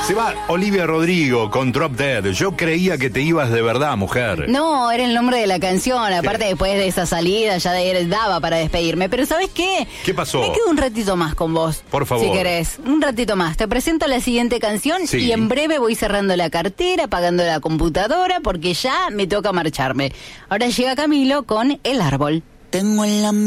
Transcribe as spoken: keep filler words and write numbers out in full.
Se va Olivia Rodrigo con Drop Dead. Yo creía que te ibas de verdad, mujer. No, era el nombre de la canción. Aparte, ¿qué? Después de esa salida ya de, daba para despedirme. Pero ¿sabes qué? ¿Qué pasó? Me quedo un ratito más con vos. Por favor. Si querés. Un ratito más. Te presento la siguiente canción sí. y en breve voy cerrando la cartera, apagando la computadora, porque ya me toca marcharme. Ahora llega Camilo con El Árbol. Tengo en la